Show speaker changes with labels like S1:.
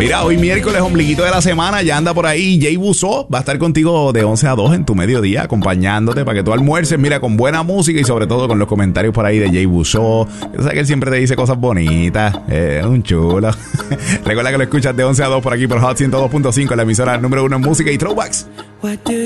S1: Mira, hoy miércoles, ombliguito de la semana, ya anda por ahí Jay Busó. Va a estar contigo de 11 a 2 en tu mediodía, acompañándote para que tú almuerces, mira, con buena música y sobre todo con los comentarios por ahí de Jay Busó. Yo sé que él siempre te dice cosas bonitas. Un chulo. Recuerda que lo escuchas de 11 a 2 por aquí por Hot 102.5, la emisora número 1 en música y throwbacks.